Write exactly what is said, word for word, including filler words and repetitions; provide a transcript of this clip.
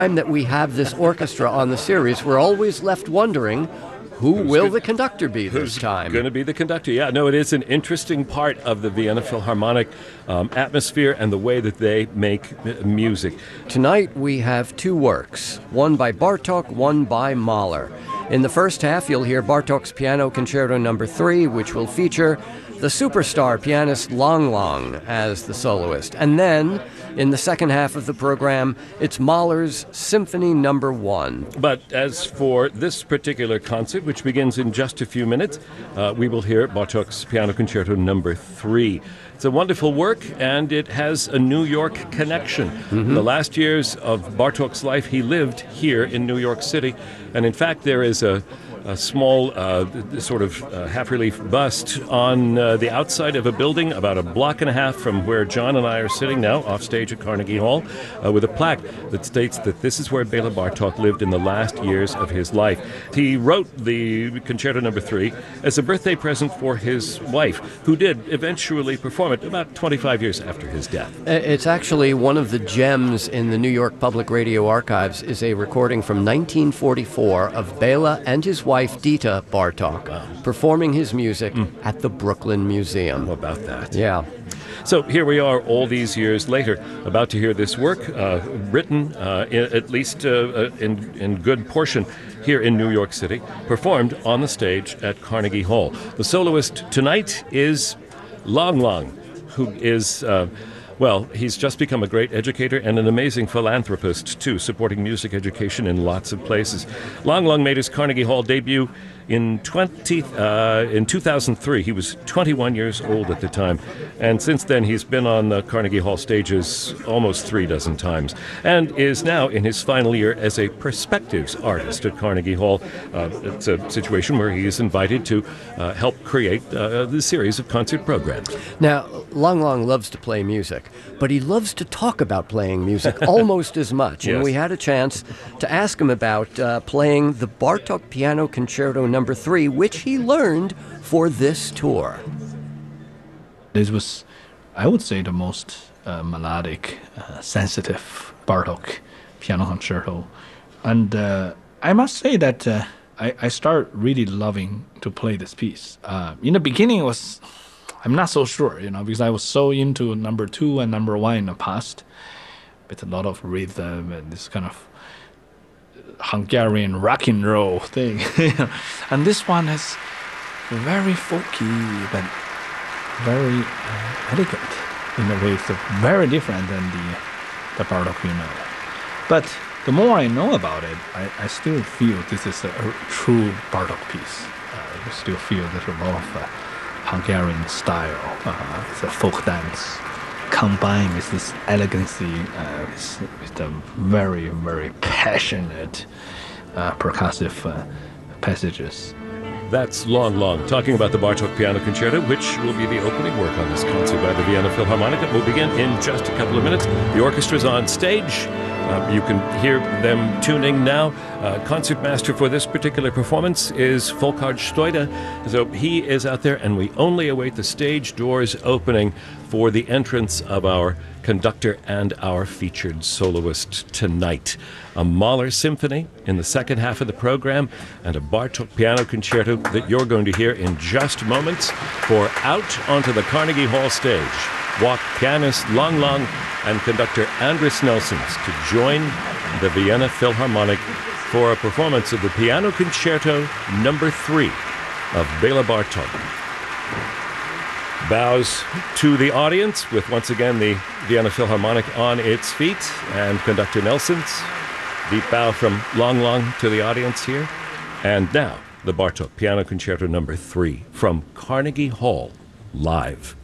time that we have this orchestra on the series, we're always left wondering, who Who's will good? the conductor be this time? Going to be the conductor? Yeah, no, it is an interesting part of the Vienna Philharmonic um, atmosphere and the way that they make m- music. Tonight we have two works, one by Bartók, one by Mahler. In the first half, you'll hear Bartók's Piano Concerto Number Three, which will feature the superstar pianist Lang Lang as the soloist. And then, in the second half of the program, it's Mahler's Symphony Number One. But as for this particular concert, which begins in just a few minutes, uh, we will hear Bartók's Piano Concerto Number Three. It's a wonderful work, and it has a New York connection. Mm-hmm. The last years of Bartók's life, he lived here in New York City, and in fact, there is a a small uh, sort of uh, half-relief bust on uh, the outside of a building about a block and a half from where John and I are sitting now, off stage at Carnegie Hall, uh, with a plaque that states that this is where Bela Bartók lived in the last years of his life. He wrote the Concerto Number Three as a birthday present for his wife, who did eventually perform it about twenty-five years after his death. It's actually one of the gems in the New York Public Radio Archives is a recording from nineteen forty-four of Bela and his wife wife Dita Bartók wow. performing his music mm. at the Brooklyn Museum. How about that? Yeah. So here we are all these years later, about to hear this work, uh, written uh, in, at least uh, in, in good portion here in New York City, performed on the stage at Carnegie Hall. The soloist tonight is Lang Lang, who is... Uh, Well, he's just become a great educator and an amazing philanthropist, too, supporting music education in lots of places. Lang Lang made his Carnegie Hall debut in twenty uh, in two thousand three. He was twenty-one years old at the time, and since then he's been on the Carnegie Hall stages almost three dozen times, and is now in his final year as a perspectives artist at Carnegie Hall. Uh, it's a situation where he is invited to uh, help create uh, the series of concert programs. Now, Lang Lang loves to play music, but he loves to talk about playing music almost as much. Yes. And we had a chance to ask him about uh, playing the Bartók Piano Concerto Number Three, which he learned for this tour. This was, I would say, the most uh, melodic, uh, sensitive Bartók piano concerto. And uh, I must say that uh, I, I started really loving to play this piece. Uh, in the beginning, it was... I'm not so sure, you know, because I was so into number two and number one in the past, with a lot of rhythm and this kind of Hungarian rock and roll thing. And this one is very folky, but very uh, elegant in a way. It's very different than the the Bartók we know. But the more I know about it, I, I still feel this is a, a true Bartók piece. Uh, I still feel there's a lot of uh, Hungarian style. Uh, it's a folk dance combined with this elegancy, uh, with, with the very, very passionate uh, percussive uh, passages. That's Lang Lang, talking about the Bartók Piano Concerto, which will be the opening work on this concert by the Vienna Philharmonic. It will begin in just a couple of minutes. The orchestra's on stage. Uh, you can hear them tuning now. Uh, concertmaster for this particular performance is Volkhard Stoida. So he is out there, and we only await the stage doors opening for the entrance of our conductor and our featured soloist tonight. A Mahler symphony in the second half of the program, and a Bartók Piano Concerto that you're going to hear in just moments. For out onto the Carnegie Hall stage walk pianist Lang Lang and conductor Andris Nelsons to join the Vienna Philharmonic for a performance of the Piano Concerto Number Three of Bela Bartók. Bows to the audience with once again the Vienna Philharmonic on its feet, and conductor Nelsons. Deep bow from Lang Lang to the audience here. And now the Bartók Piano Concerto Number Three from Carnegie Hall live.